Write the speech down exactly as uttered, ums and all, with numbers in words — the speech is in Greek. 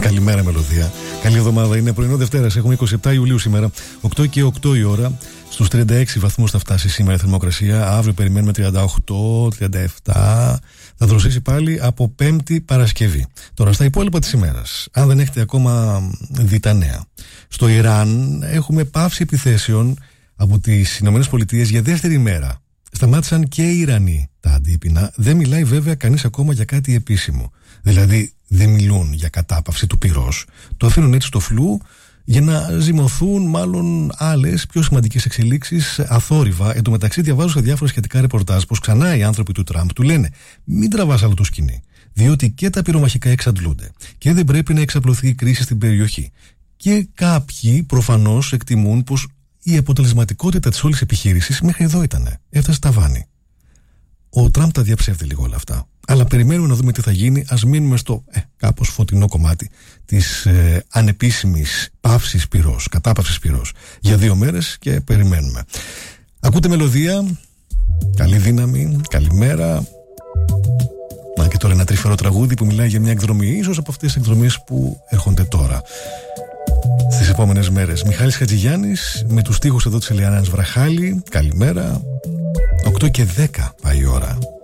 Καλημέρα, μελωδία. Καλή εβδομάδα. Είναι πρωινό Δευτέρα. Έχουμε είκοσι επτά Ιουλίου σήμερα. οκτώ και οκτώ η ώρα. Στους τριάντα έξι βαθμούς θα φτάσει σήμερα η θερμοκρασία. Αύριο περιμένουμε τριάντα οκτώ, τριάντα επτά. Θα δροσίσει πάλι από Πέμπτη Παρασκευή. Τώρα στα υπόλοιπα της ημέρας, αν δεν έχετε ακόμα δει τα νέα, στο Ιράν έχουμε πάυση επιθέσεων από τις Ηνωμένες Πολιτείες για δεύτερη ημέρα. Σταμάτησαν και οι Ιρανοί τα αντίπεινα. Δεν μιλάει βέβαια κανείς ακόμα για κάτι επίσημο. Δηλαδή δεν μιλούν για κατάπαυση του πυρός. Το αφήνουν έτσι στο φλου για να ζυμωθούν μάλλον άλλες πιο σημαντικές εξελίξεις αθόρυβα. Εν τω μεταξύ, διαβάζω σε διάφορα σχετικά ρεπορτάζ πως ξανά οι άνθρωποι του Τραμπ του λένε: μην τραβάς άλλο το σκηνή, διότι και τα πυρομαχικά εξαντλούνται και δεν πρέπει να εξαπλωθεί η κρίση στην περιοχή. Και κάποιοι προφανώς εκτιμούν πως η αποτελεσματικότητα της όλης επιχείρησης μέχρι εδώ ήταν. Έφτασε ταβάνι. Ο Τραμπ τα διαψεύδει λίγο όλα αυτά. Αλλά περιμένουμε να δούμε τι θα γίνει. Ας μείνουμε στο ε, κάπως φωτεινό κομμάτι της ε, ανεπίσημης παύσης πυρός, κατάπαυσης πυρός για δύο μέρες και περιμένουμε. Ακούτε μελωδία. Καλή δύναμη. Καλημέρα. Να και τώρα ένα τρυφερό τραγούδι που μιλάει για μια εκδρομή, ίσως από αυτές τις εκδρομές που έρχονται τώρα στις επόμενες μέρες. Μιχάλης Χατζηγιάννης με τους στίχους εδώ της Ελιανάς Βραχάλη. Καλημέρα. οκτώ και δέκα πάει η ώρα.